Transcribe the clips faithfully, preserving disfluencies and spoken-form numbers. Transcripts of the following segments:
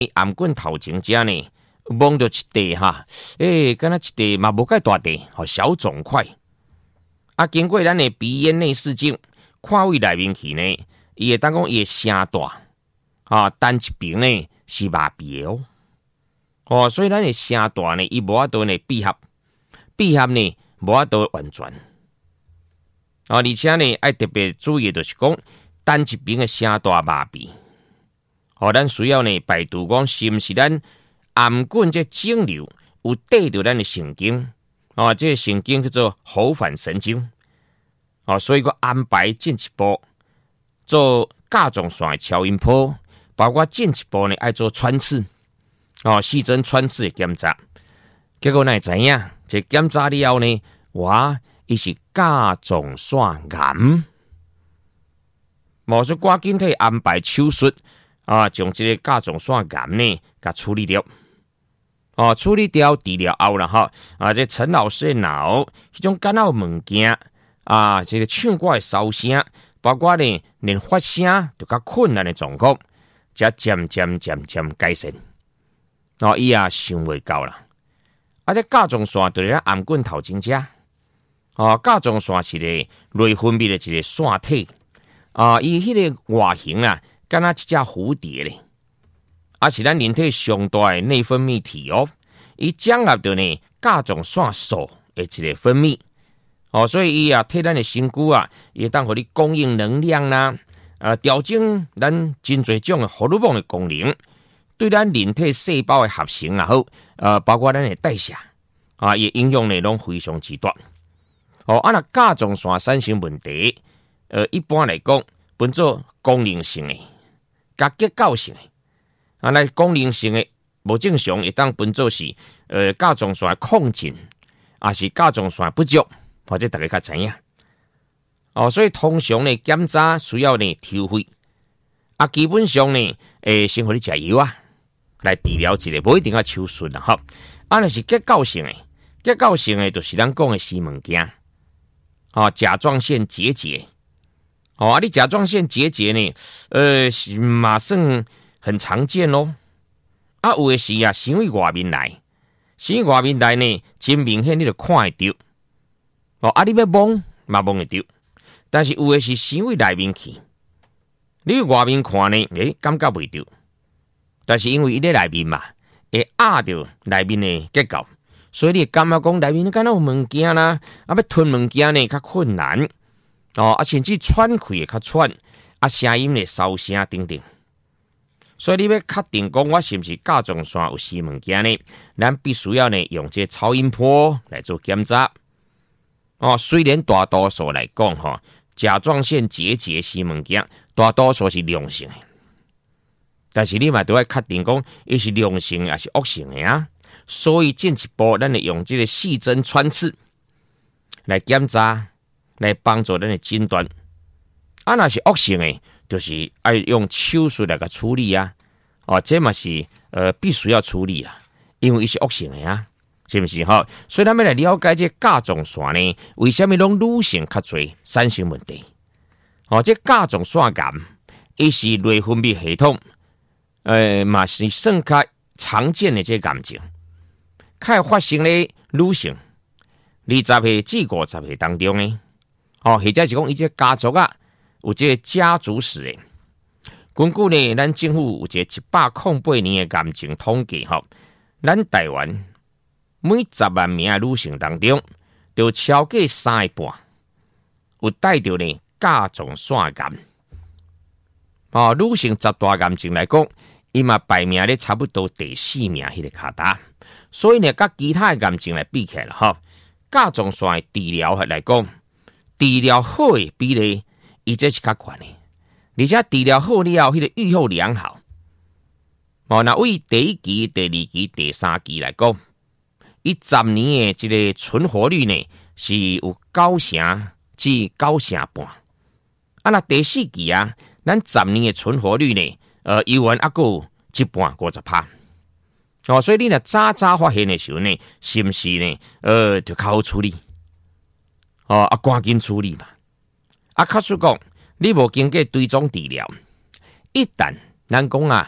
颔棍头前遮呢，摸到一块哈，诶，敢若一块嘛无介大块，吼小肿块。啊，经过咱的鼻咽内视镜，看位内面去呢，伊会当讲伊会声大，啊，单一边呢是麻痹哦，哦，所以咱的声大呢，伊无法度呢闭合，闭合呢无法度完全。啊，而且呢，爱特别注意就是讲，单一边的声大麻痹，哦，咱需要呢排除讲是毋是咱颔棍这肿瘤有对着咱的神经。哦，这个神经叫做喉返神经，哦，所以我安排进一步做甲状腺的超音波，包括进一步呢爱做穿刺，哦，细针穿刺的检查。结果呢知影，这检查了后呢，哇，伊是甲状腺癌，无说赶紧替安排手术啊，将这个甲状腺癌呢给处理掉。哦，处理掉治疗后了哈，啊，这陈老师的脑，迄种干扰物件啊，这个唱歌的哨声，包括呢连发声都较困难的状况，才渐渐渐渐改善。哦，伊也想袂到啦。啊，这甲状腺就是咱颔棍头前遮，哦，甲状腺是个内分泌的一个腺体，啊，伊迄个外形啊，敢若一只蝴蝶咧。啊，是咱人体上大的内分泌体哦，伊掌握着呢甲状腺素的一个分泌哦，所以伊啊替咱的身躯啊，伊当互你供应能量啦，啊，调整咱真侪种的荷尔蒙的功能，对咱人体细胞的合成也好，呃，包括咱的代谢啊，伊影响呢拢非常之大。哦，啊，那甲状腺产生问题，呃，一般来讲，分做功能性的、甲结构性的。啊，来功能性的无正常，会当分做是呃甲状腺亢进，啊是甲状腺不足，或者大家较知影。哦，所以通常呢检查需要呢抽血，啊基本上呢，诶先互你食药啊，来治疗一个，无一定要手术啦，吼。啊，若是结构性的，结构性的就是咱讲的死物件，哦甲状腺结节，哦啊你甲状腺结节呢，呃是马上。很常见咯，啊，有的是啊，肠胃外面来，肠胃外面来呢，真明显你就看会到，哦，啊，你要摸嘛摸会到，但是有的是肠胃内面去，你外面看呢，诶，感觉袂到，但是因为伊在内面嘛，会压到内面的结构，所以你感觉讲内面敢若有物件啦，啊，要吞物件呢较困难，哦，啊，甚至喘气会较喘，啊，声音的烧声等等。所以你要确定讲我是不是甲状腺有死物件呢？咱必须要呢用这超音波来做检查。哦，虽然大多数来讲哈，甲状腺结节死物件大多数是良性的，但是你嘛都要确定讲伊是良性还是恶性的啊。所以进一步，咱会用这个细针穿刺来检查，来帮助咱的诊断。啊，若是恶性的。就是爱用手术来个处理啊，哦，这嘛是呃必须要处理啊，因为伊是恶性的啊，是不是哈？所以咱们来了解这甲状腺呢，为什么拢女性较侪产生问题？哦，这甲状腺癌，伊是内分泌系统，呃，嘛是算较常见的这癌症，较发生咧女性二十岁至五十岁当中呢，哦，或者是讲伊这家族啊。有这个家族史诶，根据呢，咱政府有这一百零八年的癌症统计吼，咱台湾每十万名的女性当中，就超过三一半有带着呢甲状腺癌。哦，女性十大癌症来讲，伊嘛排名咧差不多第四名迄个卡达，所以呢，甲其他的癌症来比起来吼，甲状腺的治疗来讲，治疗好的比例。伊这是较悬的，而且治疗好了后，迄个预后良好。哦，那为第一期、第二期、第三期来讲，伊十年的这个存活率呢是有九成至九成半。啊，那第四期啊，咱十年的存活率呢，呃，依然还够一半五十趴。哦，所以你若早早发现的时候呢，是不是呢？呃，就较好处理。哦，啊，赶紧处理嘛。啊，确实讲，你无经过追踪治疗，一旦咱讲啊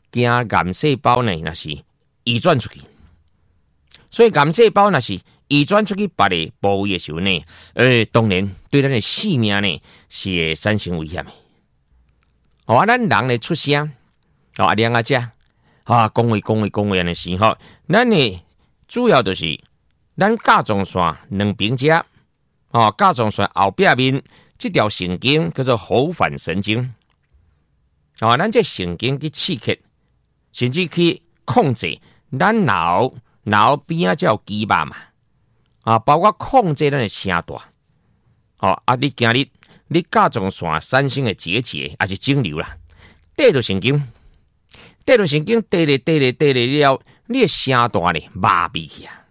惊癌细胞呢，那是移转出去。所以癌细胞那是移转出去别个部位的时候呢，呃，当然对咱的性命呢是会产生危险的。哦，啊，咱人的出声，哦，啊，两个只啊，讲话讲话讲话安尼时候，咱呢主要就是咱甲状腺两边只，哦，甲状腺后壁面这条神经叫做喉返神经，哦，咱这神经去刺激，甚至去控制咱脑脑边啊，才有肌肉嘛，啊，包括控制咱的声带，哦，啊，你今日你甲状腺产生的结节还是肿瘤啦，带着神经，带着神经，带咧带咧带咧了，你的声带咧麻痹去啊，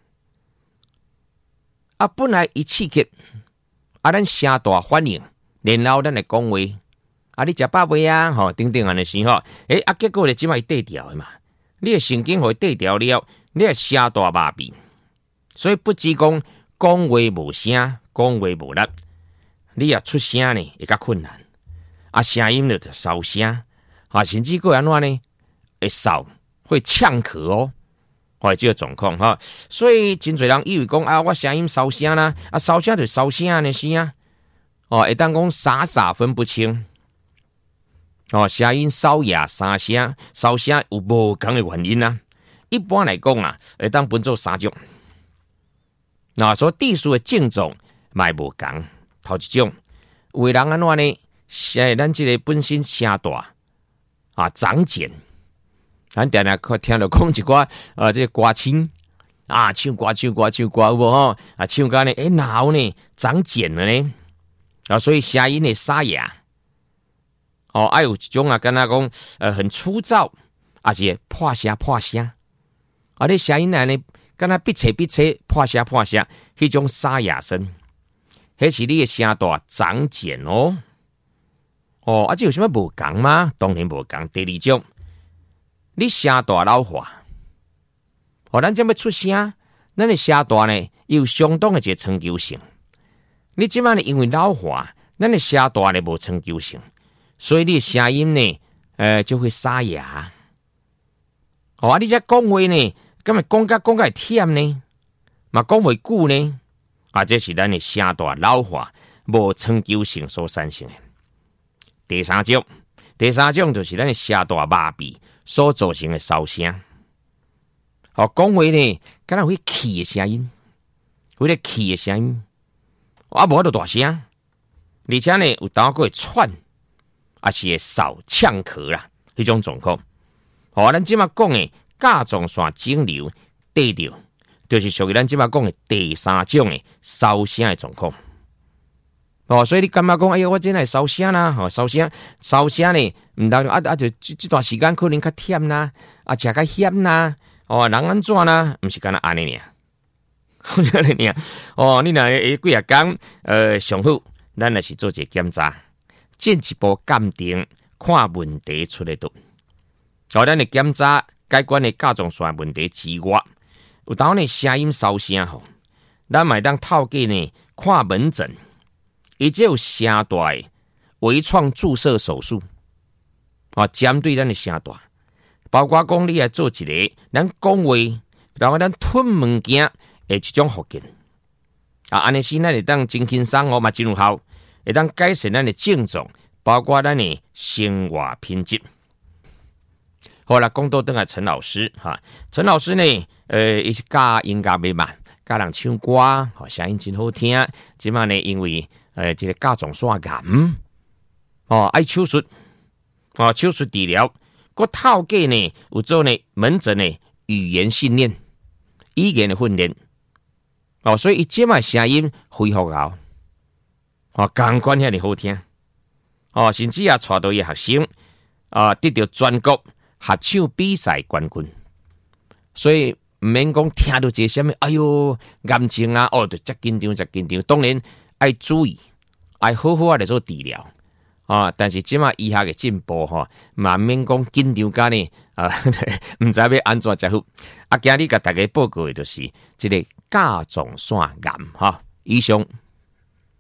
啊，本来一刺激，啊，咱声带反应，然后咱来讲话，啊，你食饱未啊？吼，等等安尼时候，诶，啊，结果咧即摆带调的嘛，你的神经会带调了，你的声带麻痹，所以不只讲讲话无声，讲话无力。你啊出声呢会较困难，啊声音就烧声，啊甚至个安怎呢会烧，会呛咳哦，或者这个状况哈。所以真侪人以为讲啊，我声音烧声啦，啊烧声就烧声安尼是啊，哦会当讲傻傻分不清，哦声音烧哑沙声，烧声有无同的原因啊？一般来讲啊，会当分做三种，那所地数的症状嘛无同。头一种，有的人安怎呢？是咱这个本身声带啊长茧，咱定定听到讲一寡啊，这个歌星啊，唱歌唱歌唱歌有无吼？啊，唱歌呢，诶，哪有呢？长茧了呢？啊，所以声音会沙哑。哦，还有一种啊，跟他讲呃很粗糙，而且破声破声，啊，你声音呢，跟他闭切闭切破声破声，迄种沙哑声。迄是你的声带长茧哦，哦，啊，这有什么无同吗？当然无同。第二种，你声带老化，哦，咱这要出声，咱的声带呢有相当的一个长久性。你即摆呢因为老化，咱的声带呢无长久性，所以你的声音呢，呃，就会沙哑。哦，啊，你这讲话呢，咁咪讲甲讲甲会忝呢，嘛讲袂久呢。啊，这是咱的声带老化无长久性所产生的。第三种，第三种就是咱的声带麻痹所造成的烧声。哦，讲话呢，敢若会气的声音，有咧气的声音，啊，无就大声，而且呢，有当个会喘，啊是会少呛咳啦，迄种状况。哦，咱即马讲的甲状腺肿瘤得着。就是属于咱即摆讲的第三种的烧声的状况，哦，所以你感觉讲，哎呀，我真系烧声啦，吼，烧声，烧声呢，唔当啊啊，就这这段时间可能较忝啦，啊，食较咸啦，哦，人安怎啦？唔是干那安尼尔，安尼尔，哦，你若诶几日工，呃，上好，咱也是做一个检查，进一步鉴定，看问题出来倒。哦，咱的检查解决的甲状腺问题之外。有当呢声音烧声吼，咱咪当透过呢看门诊，伊只有声带微创注射手术，啊，针对咱的声带，包括讲你来做一个咱讲话，包括咱吞物件的一种福建，啊，安尼是咱会当真轻松哦，嘛真有效，会当改善咱的症状，包括咱的生活品质。好啦，讲到等下陈老师哈，陈老师呢，呃，伊是教音乐袂慢，教人唱歌，吼，声音真好听。即摆呢，因为呃，这个甲状腺癌，哦，爱手术，哦，手术治疗，个透过呢，有做呢门诊呢语言训练，语言的训练，哦，所以伊即摆声音恢复好，哦，感官遐尼好听，哦，甚至也带到伊学生啊，得到全国合唱比赛冠军，所以唔免讲听到这什么，哎哟，癌症啊，哦，就真紧张，真紧张。当然爱注意，爱好好啊来做治疗啊。但是即马医学嘅进步吼，慢免讲紧张甲呢啊，唔知要安怎才好。啊，今日甲大家报告嘅就是这个甲状腺癌哈，以上。